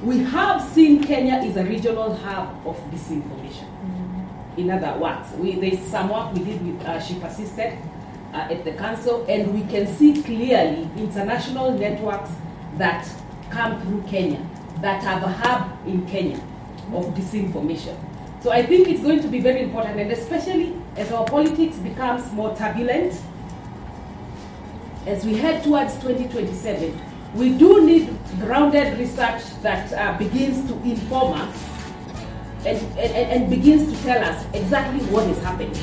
we have seen Kenya is a regional hub of disinformation. In other words, there's some work we did with She Persisted at the council, and we can see clearly international networks that come through Kenya, that have a hub in Kenya of disinformation. So I think it's going to be very important, and especially as our politics becomes more turbulent, as we head towards 2027, we do need grounded research that begins to inform us and begins to tell us exactly what is happening.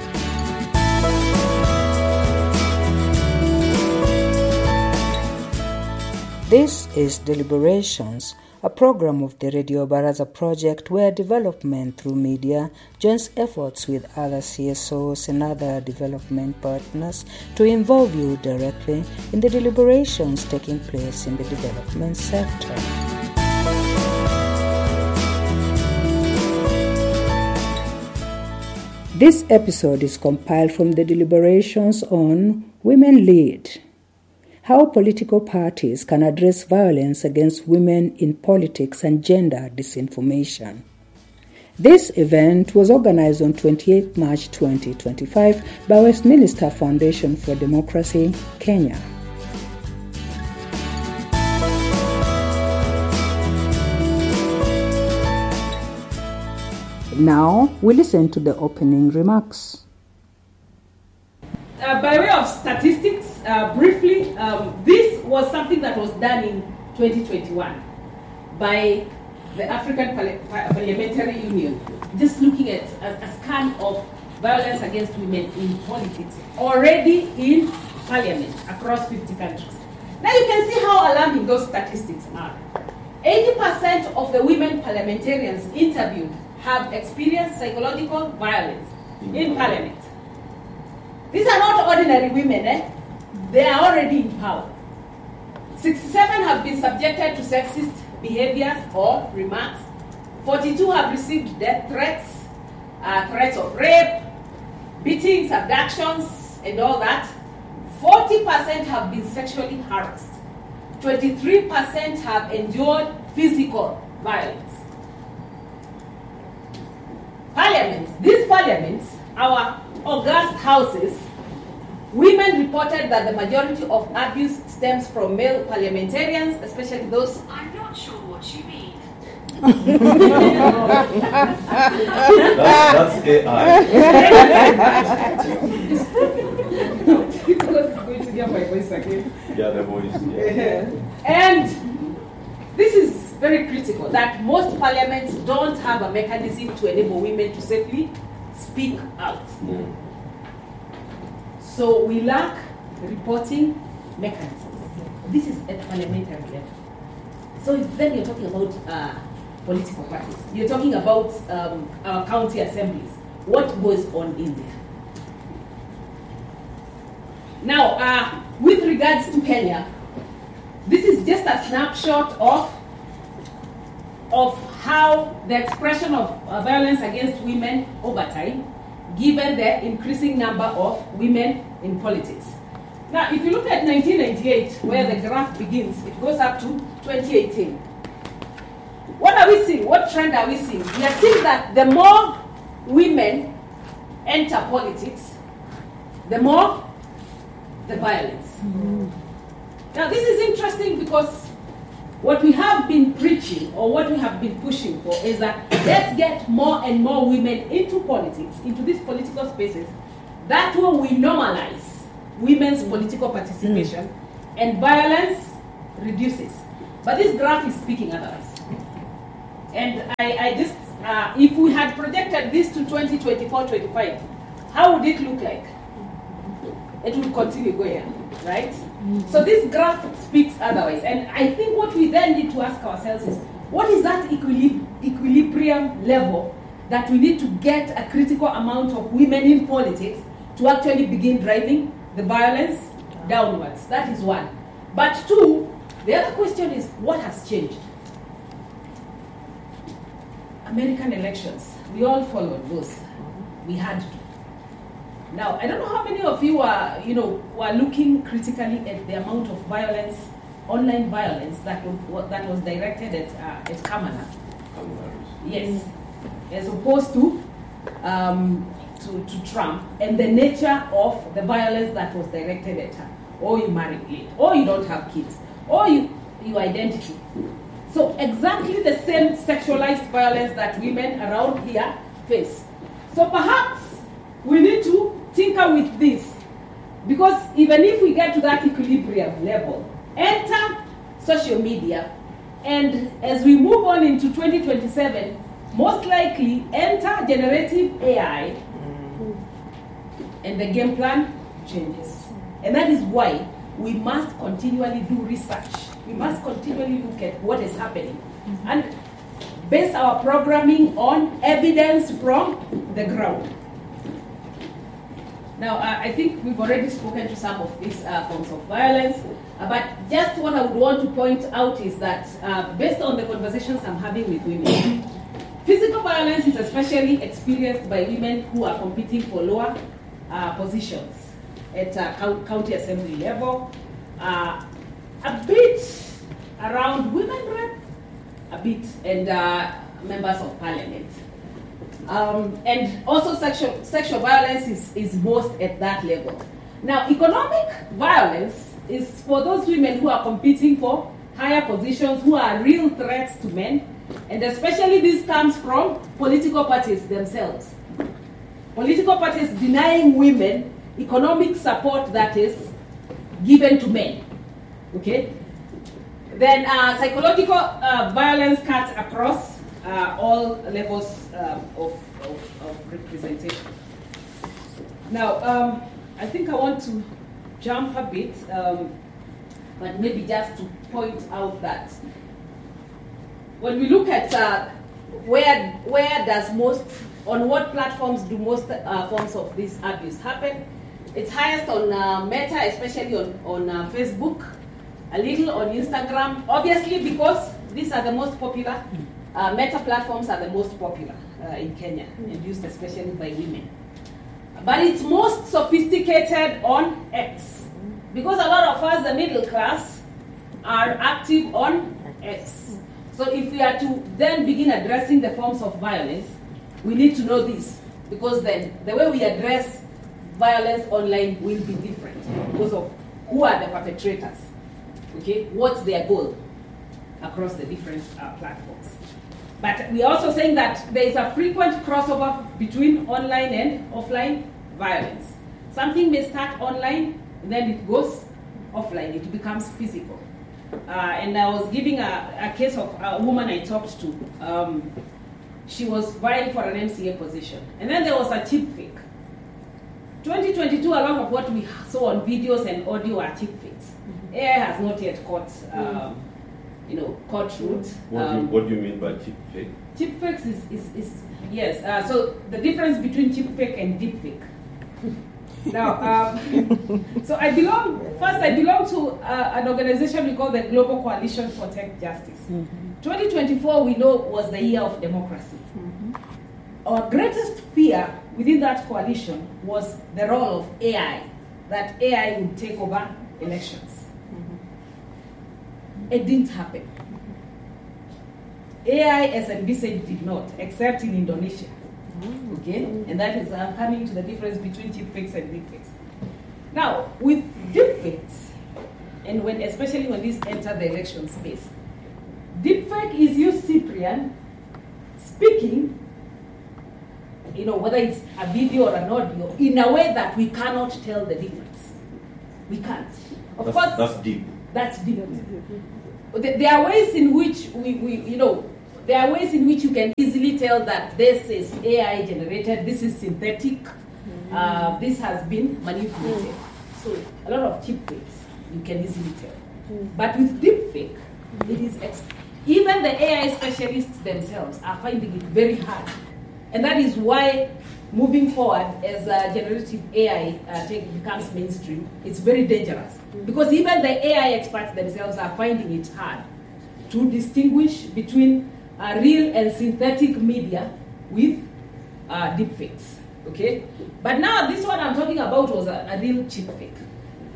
This is Deliberations, a program of the Radio Baraza project where development through media joins efforts with other CSOs and other development partners to involve you directly in the deliberations taking place in the development sector. This episode is compiled from the deliberations on Women Lead: How political parties can address violence against women in politics and gender disinformation. This event was organized on 28 March 2025 by Westminster Foundation for Democracy, Kenya. Now, we listen to the opening remarks. By way of statistics, briefly, this was something that was done in 2021 by the African Parliamentary Union, just looking at a scan of violence against women in politics, already in parliament across 50 countries. Now you can see how alarming those statistics are. 80% of the women parliamentarians interviewed have experienced psychological violence in parliament. These are not ordinary women, They are already in power. 67 have been subjected to sexist behaviors or remarks. 42 have received death threats, threats of rape, beatings, abductions, and all that. 40% have been sexually harassed. 23% have endured physical violence. These parliaments, our august houses, women reported that the majority of abuse stems from male parliamentarians, especially those. I'm not sure what you mean. That's AI. Because it's going to hear my voice again. Yeah, the voice. Yeah. And this is very critical, that most parliaments don't have a mechanism to enable women to safely speak out. So we lack reporting mechanisms. This is at parliamentary level. So then you're talking about political parties. You're talking about our county assemblies. What goes on in there? Now, with regards to Kenya, this is just a snapshot of how the expression of violence against women over time, given the increasing number of women in politics. Now, if you look at 1998, where the graph begins, it goes up to 2018. What are we seeing? What trend are we seeing? We are seeing that the more women enter politics, the more the violence. Now, this is interesting because what we have been preaching, or what we have been pushing for, is that let's get more and more women into politics, into these political spaces. That way we normalize women's political participation, and violence reduces. But this graph is speaking otherwise. And I just, if we had projected this to 2024-25, how would it look like? It would continue going, right? So this graph speaks otherwise. And I think what we then need to ask ourselves is, what is that equilibrium level that we need to get a critical amount of women in politics to actually begin driving the violence downwards? That is one. But two, the other question is, what has changed? American elections, we all followed those. We had to. Now, I don't know how many of you are looking critically at the amount of violence online violence that was directed at Kamala. Yes, as opposed to Trump, and the nature of the violence that was directed at her. Or you married late, or you don't have kids, or your identity. So exactly the same sexualized violence that women around here face. So perhaps we need to tinker with this, because even if we get to that equilibrium level, enter social media, and as we move on into 2027, most likely enter generative AI, and the game plan changes. And that is why we must continually do research. We must continually look at what is happening and base our programming on evidence from the ground. Now, I think we've already spoken to some of these forms of violence, but just what I would want to point out is that based on the conversations I'm having with women, physical violence is especially experienced by women who are competing for lower positions at county assembly level, a bit around women rep, a bit, and members of parliament. And also sexual violence is most at that level. Now, economic violence is for those women who are competing for higher positions, who are real threats to men, and especially this comes from political parties themselves. Political parties denying women economic support that is given to men. Okay? Then psychological violence cuts across all levels of representation. Now, I think I want to jump a bit, but maybe just to point out that when we look at where does most, on what platforms do most forms of this abuse happen, it's highest on Meta, especially on Facebook, a little on Instagram, obviously because these are the most popular. Meta platforms are the most popular in Kenya and used especially by women. But it's most sophisticated on X, because a lot of us, the middle class, are active on X. So if we are to then begin addressing the forms of violence, we need to know this, because then the way we address violence online will be different because of who are the perpetrators, okay? What's their goal across the different platforms. But we're also saying that there is a frequent crossover between online and offline violence. Something may start online, and then it goes offline, it becomes physical. And I was giving a case of a woman I talked to. She was vying for an MCA position, and then there was a chip fake. 2022, a lot of what we saw on videos and audio are chip fakes. AI has not yet caught, caught root. What do you mean by chip fake? Chip fakes is yes. So the difference between chip fake and deep fake. Now, so I belong to an organization we call the Global Coalition for Tech Justice. 2024, we know, was the year of democracy. Our greatest fear within that coalition was the role of AI, that AI would take over elections. It didn't happen. AI, as envisaged, did not, except in Indonesia. Okay, and that is coming to the difference between deepfakes and deepfakes. Now, with deepfakes, and especially when these enter the election space, deepfake is you, Cyprian, speaking, whether it's a video or an audio, in a way that we cannot tell the difference. We can't. Of course, that's deep. That's deep. There are ways in which there are ways in which you can easily tell that this is AI generated, this is synthetic, this has been manipulated. So a lot of cheap fakes you can easily tell. But with deep fake, it is even the AI specialists themselves are finding it very hard. And that is why moving forward as generative AI becomes mainstream, it's very dangerous. Because even the AI experts themselves are finding it hard to distinguish between real and synthetic media with deepfakes. Okay? But now this one I'm talking about was a real cheap fake.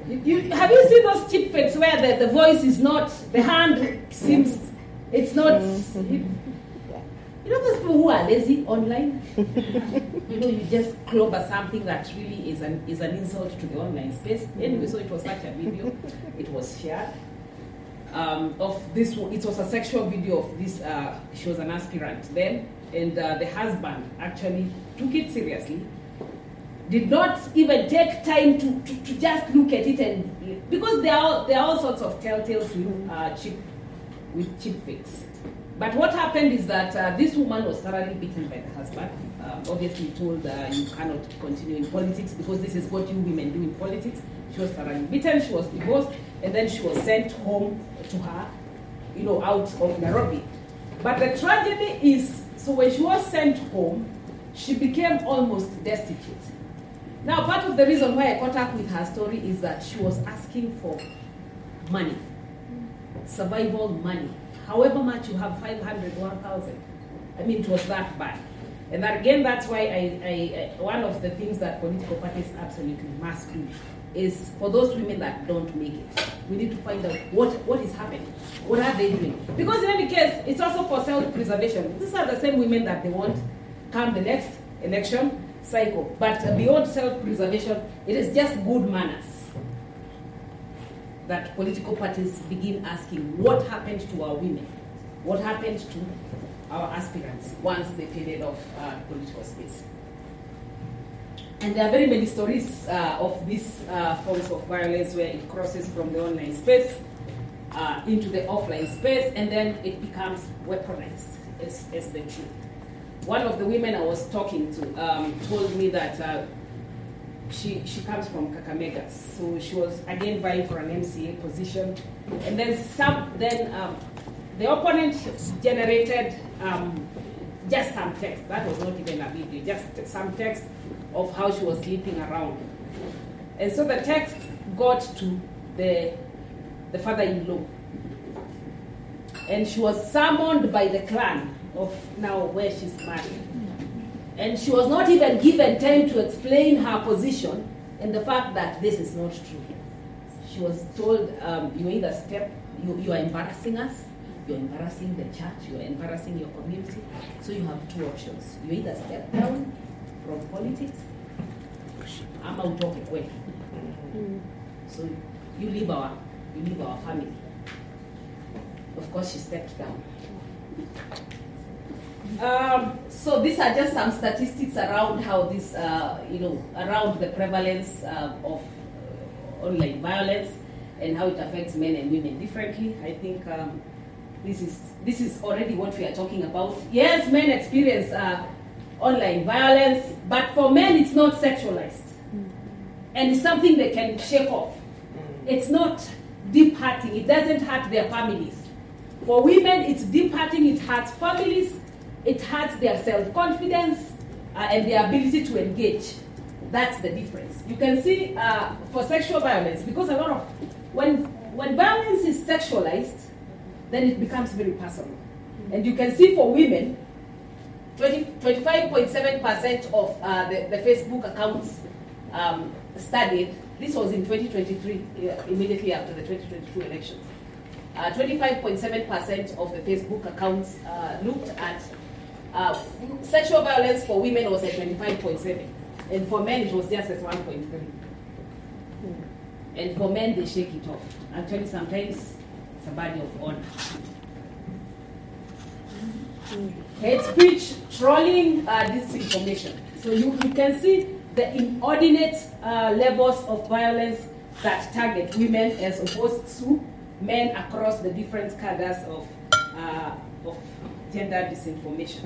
Have you seen those cheap fakes where the voice is not, the hand seems, it's not, you know those people who are lazy online? You just clobber something that really is an insult to the online space. Anyway, so it was such a video. It was shared. Of this, it was a sexual video of this, she was an aspirant then, and the husband actually took it seriously, did not even take time to just look at it, and because there are all sorts of telltales with cheap fakes. But what happened is that this woman was thoroughly beaten by the husband, obviously told you cannot continue in politics because this is what you women do in politics. She was thoroughly beaten, she was divorced, and then she was sent home to her, out of Nairobi. But the tragedy is, so when she was sent home, she became almost destitute. Now, part of the reason why I caught up with her story is that she was asking for money, survival money. However much you have, 500, 1,000. I mean, it was that bad. And that, again, that's why I one of the things that political parties absolutely must do is for those women that don't make it, we need to find out what is happening. What are they doing? Because in any case, it's also for self-preservation. These are the same women that they want come the next election cycle. But beyond self-preservation, it is just good manners that political parties begin asking what happened to our women, what happened to our aspirants once they faded off political space. And there are very many stories of these forms of violence where it crosses from the online space into the offline space, and then it becomes weaponized as the truth. One of the women I was talking to told me that she comes from Kakamega, so she was again vying for an MCA position, and then the opponent generated just some text. That was not even a video, just some text of how she was sleeping around. And so the text got to the father-in-law. And she was summoned by the clan of now where she's married. And she was not even given time to explain her position and the fact that this is not true. She was told, you either you are embarrassing us, you're embarrassing the church, you're embarrassing your community. So you have two options. You either step down from politics, ama utoke kwetu. So you leave our family. Of course, she stepped down. So these are just some statistics around how this, around the prevalence of online violence and how it affects men and women differently. I think this is already what we are talking about. Yes, men experience online violence, but for men it's not sexualized. And it's something they can shake off. It's not deep hurting. It doesn't hurt their families. For women, it's deep hurting. It hurts families. It hurts their self-confidence and their ability to engage. That's the difference. You can see for sexual violence, because a lot of when violence is sexualized, then it becomes very personal. And you can see for women, 25.7% of the Facebook accounts studied. This was in 2023, immediately after the 2022 elections. 25.7% of the Facebook accounts looked at sexual violence for women was at 25.7, and for men it was just at 1.3. And for men, they shake it off. Actually, sometimes it's a badge of honor. Hate speech, trolling, disinformation. So you can see the inordinate levels of violence that target women as opposed to men across the different cadres of gender disinformation.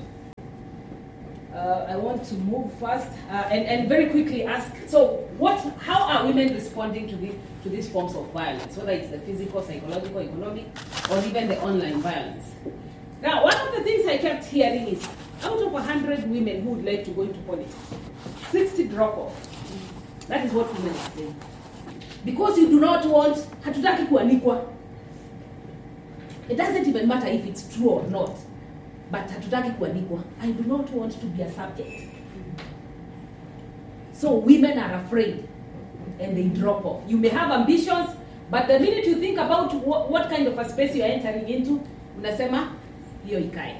I want to move fast and very quickly ask, so how are women responding to these forms of violence, whether it's the physical, psychological, economic, or even the online violence? Now, one of the things I kept hearing is, out of 100 women who would like to go into politics, 60 drop off. That is what women are saying. Because you do not want, hatutaki kuanikwa. It doesn't even matter if it's true or not, but hatutaki kuanikwa. I do not want to be a subject. So women are afraid. and they drop off. You may have ambitions, but the minute you think about what kind of a space you are entering into, unasema hiyo ikae.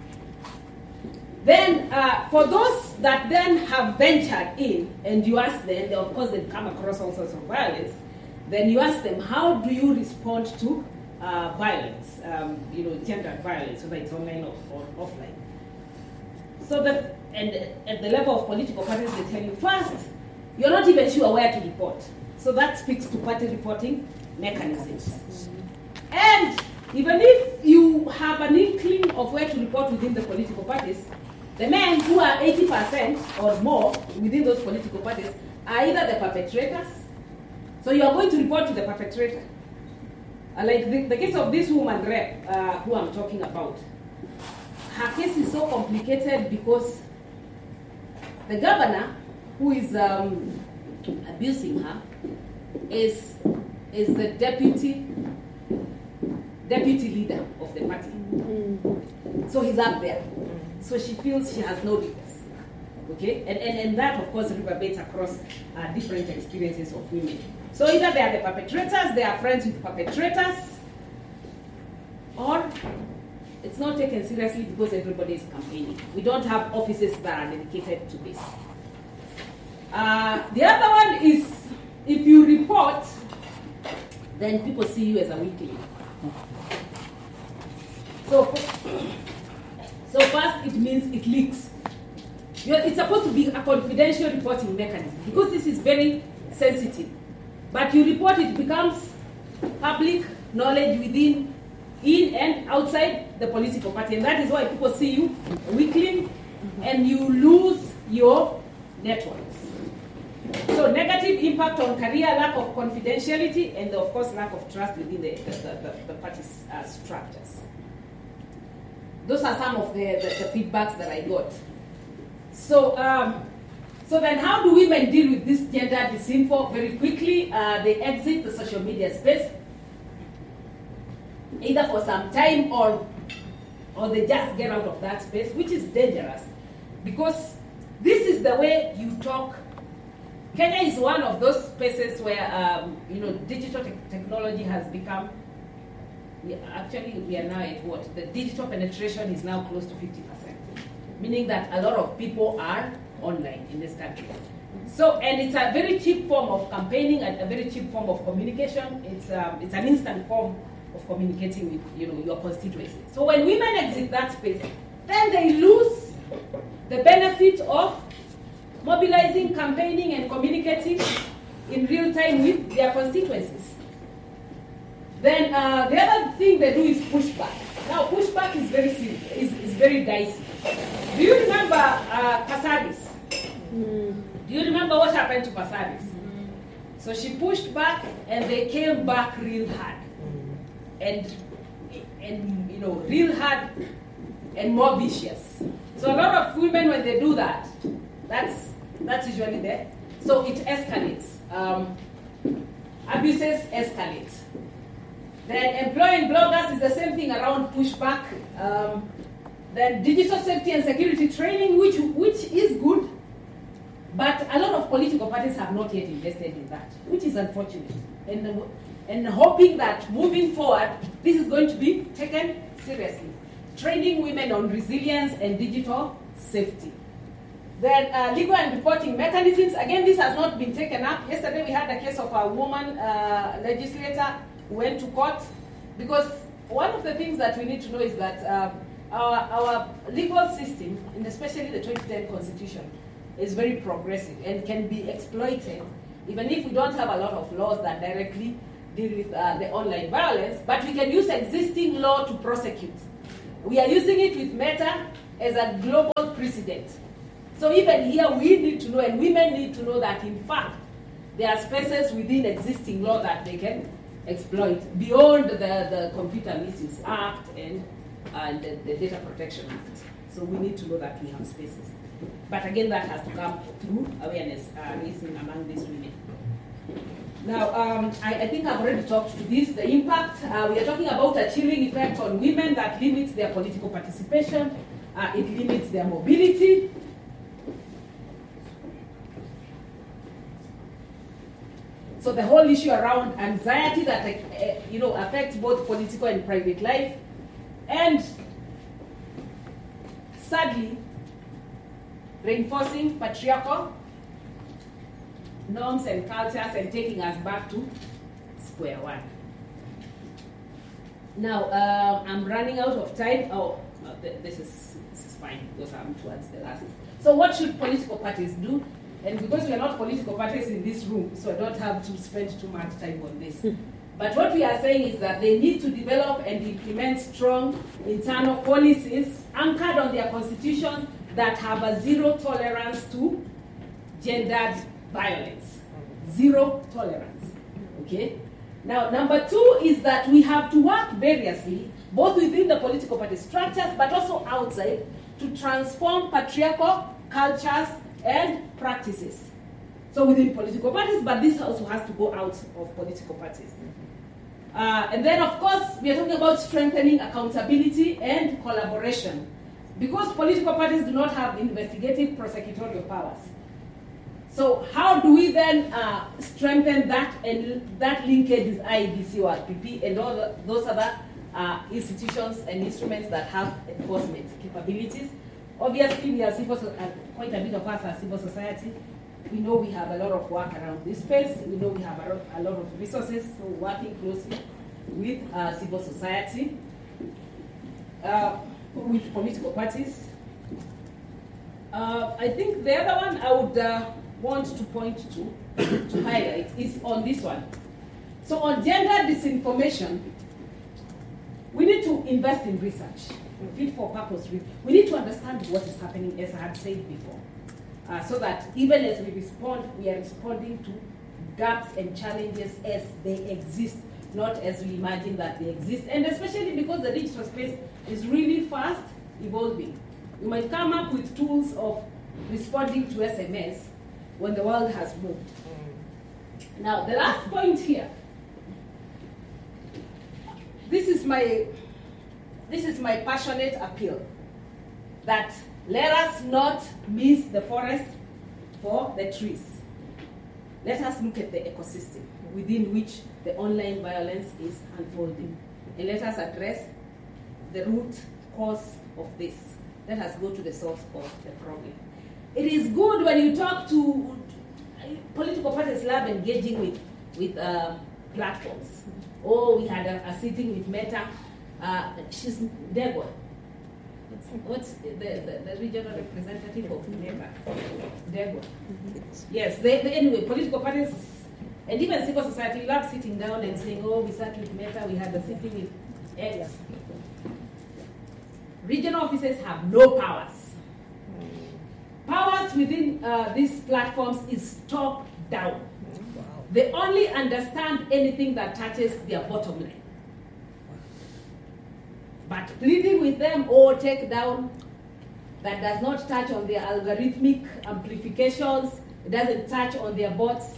Then, for those that then have ventured in, and you ask them, of course they've come across all sorts of violence, then you ask them, how do you respond to violence, gender violence, whether it's online or offline? So that, and at the level of political parties, they tell you, first, you're not even sure where to report. So that speaks to party reporting mechanisms. And even if you have an inkling of where to report within the political parties, the men who are 80% or more within those political parties are either the perpetrators. So you are going to report to the perpetrator. Like the case of this woman, Rep, who I'm talking about. Her case is so complicated because the governor who is abusing her is the deputy leader of the party. So he's up there. So she feels she has no redress. Okay? And that, of course, reverberates across different experiences of women. So either they are the perpetrators, they are friends with perpetrators, or it's not taken seriously because everybody is campaigning. We don't have offices that are dedicated to this. The other one is, if you report, then people see you as a weakling. So first, it means it leaks. It's supposed to be a confidential reporting mechanism because this is very sensitive. But you report, it becomes public knowledge within, in and outside the political party. And that is why people see you weakling and you lose your networks. So negative impact on career, lack of confidentiality, and of course lack of trust within the party's structures. Those are some of the feedbacks that I got. So then how do women deal with this gender disinfo? Very quickly, they exit the social media space, either for some time or they just get out of that space, which is dangerous because this is the way you talk. Kenya is one of those spaces where digital technology has become. Actually, we are now at what? The digital penetration is now close to 50%, meaning that a lot of people are online in this country. So, and it's a very cheap form of campaigning and a very cheap form of communication. It's an instant form of communicating with your constituency. So when women exit that space, then they lose the benefit of mobilizing, campaigning, and communicating in real time with their constituencies. Then the other thing they do is pushback. Now pushback is very simple, is very dicey. Do you remember Pasadis? Do you remember what happened to Pasadis? So she pushed back and they came back real hard. And real hard and more vicious. So a lot of women, when they do that, that's usually there. So it escalates. Abuses escalate. Then employing bloggers is the same thing around pushback. Then digital safety and security training, which is good, but a lot of political parties have not yet invested in that, which is unfortunate. And hoping that moving forward, this is going to be taken seriously. Training women on resilience and digital safety. Then legal and reporting mechanisms. Again, this has not been taken up. Yesterday we had a case of a woman legislator who went to court because one of the things that we need to know is that our legal system, and especially the 2010 Constitution, is very progressive and can be exploited, even if we don't have a lot of laws that directly deal with the online violence, but we can use existing law to prosecute. We are using it with Meta as a global precedent. So even here we need to know, and women need to know that in fact, there are spaces within existing law that they can exploit beyond the Computer Misuse Act and the Data Protection Act. So we need to know that we have spaces. But again, that has to come through awareness raising among these women. Now, I think I've already talked to this, the impact. We are talking about a chilling effect on women that limits their political participation. It limits their mobility. So the whole issue around anxiety that affects both political and private life, and sadly, reinforcing patriarchal norms and cultures and taking us back to square one. Now, I'm running out of time. This is fine because I'm towards the last. So what should political parties do? And because we are not political parties in this room, so I don't have to spend too much time on this. But what we are saying is that they need to develop and implement strong internal policies anchored on their constitutions that have a zero tolerance to gendered violence. Zero tolerance. Okay? Now, number two is that we have to work variously, both within the political party structures, but also outside, to transform patriarchal cultures and practices. So within political parties, but this also has to go out of political parties. And then, of course, we are talking about strengthening accountability and collaboration. Because political parties do not have investigative prosecutorial powers. So how do we then strengthen that, and that linkage with IEBC or RPP and all those other institutions and instruments that have enforcement capabilities? Obviously, we are quite a bit of us are civil society. We know we have a lot of work around this space. We know we have a lot of resources, so working closely with civil society, with political parties. I think the other one I would want to point to highlight is on this one. So on gender disinformation, we need to invest in research, fit for purpose. We need to understand what is happening, as I had said before, so that even as we respond, we are responding to gaps and challenges as they exist, not as we imagine that they exist. And especially because the digital space is really fast evolving. You might come up with tools of responding to SMS when the world has moved. Now, the last point here. This is my passionate appeal that let us not miss the forest for the trees. Let us look at the ecosystem within which the online violence is unfolding. And let us address the root cause of this. Let us go to the source of the problem. It is good when you talk to political parties love engaging with platforms. Oh, we had a sitting with Meta. She's Degwa. What's the regional representative of Meta? Degwa. Yes, anyway, political parties and even civil society love sitting down and saying, oh, we sat with Meta, we had a sitting with X. Regional offices have no powers. Powers within these platforms is top down. They only understand anything that touches their bottom line. But pleading with them or take down that does not touch on their algorithmic amplifications, it doesn't touch on their bots,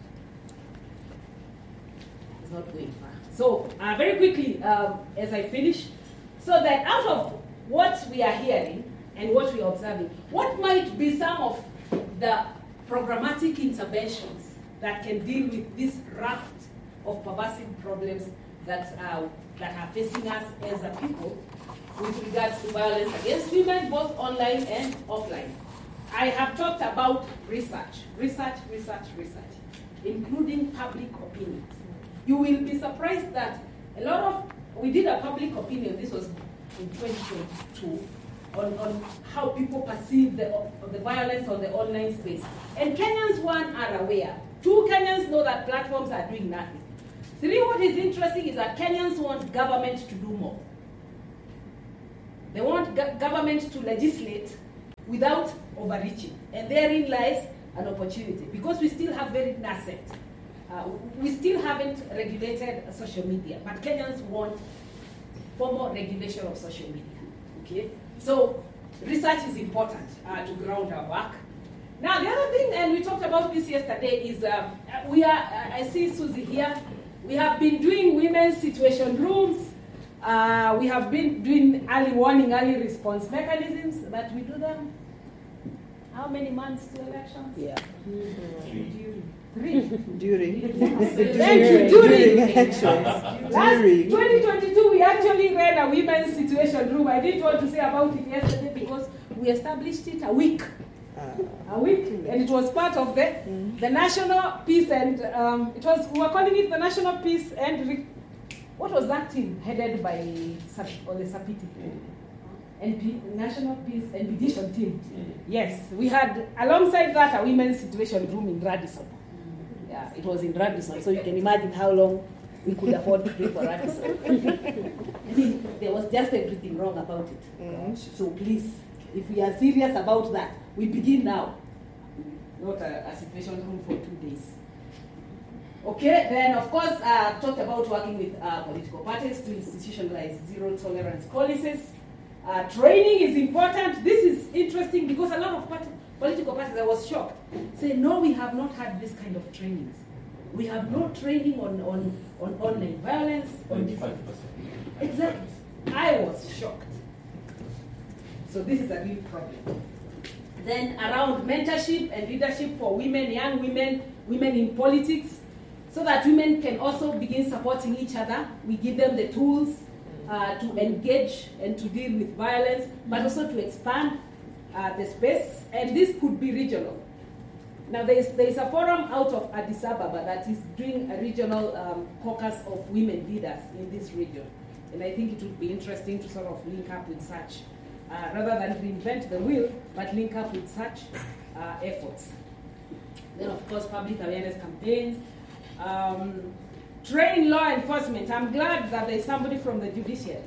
it's not going far. So very quickly, as I finish, so that out of what we are hearing and what we are observing, what might be some of the programmatic interventions that can deal with this raft of pervasive problems that are facing us as a people with regards to violence against women, both online and offline? I have talked about research, including public opinion. You will be surprised that we did a public opinion, this was in 2022, on how people perceive the violence on the online space. And Kenyans, one, are aware. Two, Kenyans know that platforms are doing nothing. Three, what is interesting is that Kenyans want government to do more. They want government to legislate without overreaching. And therein lies an opportunity, because we still have very nascent, we still haven't regulated social media, but Kenyans want formal regulation of social media. Okay? So research is important to ground our work. Now the other thing, and we talked about this yesterday, is I see Susie here, we have been doing women's situation rooms, we have been doing early warning, early response mechanisms, but we do them how many months to elections? Yeah. During. During. Actually. Last During. 2022, we actually ran a women's situation room. I didn't want to say about it yesterday because we established it a week, and it was part of the national peace and we were calling it the national peace and what was that team headed by Ole Sapiti? NP, National Peace and Mediation Team. Yes, we had alongside that a women's situation room in Radisson. Yeah, it was in Radisson, so you can imagine how long we could afford to pay for Radisson. I mean, there was just everything wrong about it. So please, if we are serious about that, we begin now, not a situation room for 2 days. Okay, then of course, I've talked about working with political parties to institutionalize zero tolerance policies. Training is important. This is interesting because a lot of political parties, I was shocked, say, no, we have not had this kind of trainings. We have no training on online violence. On 25%. Exactly. I was shocked. So this is a real problem. Then around mentorship and leadership for women, young women, women in politics, so that women can also begin supporting each other. We give them the tools to engage and to deal with violence, but also to expand the space, and this could be regional. Now there is a forum out of Addis Ababa that is doing a regional caucus of women leaders in this region, and I think it would be interesting to sort of link up with such, rather than reinvent the wheel, but link up with such efforts. Then of course public awareness campaigns, train law enforcement. I'm glad that there's somebody from the judiciary.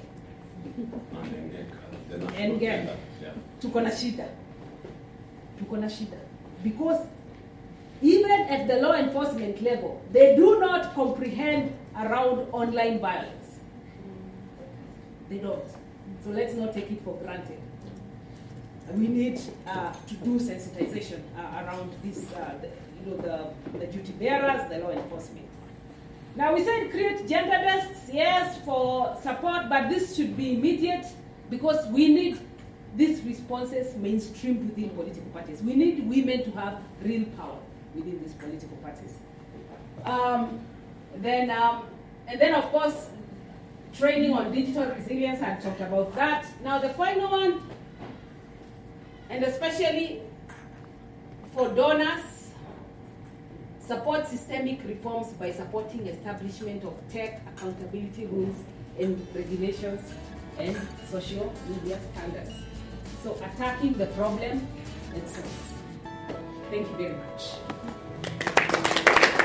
Engel. Tuko na shida. Because even at the law enforcement level, they do not comprehend around online violence. They don't. So let's not take it for granted. We need to do sensitization around this, the duty bearers, the law enforcement. Now we said create gender desks, yes, for support, but this should be immediate because we need these responses mainstreamed within political parties. We need women to have real power within these political parties. And then of course, training on digital resilience, I talked about that. Now the final one, and especially for donors, support systemic reforms by supporting establishment of tech accountability rules and regulations and social media standards. So attacking the problem at source. Thank you very much.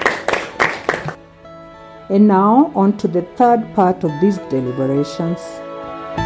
And now on to the third part of these deliberations,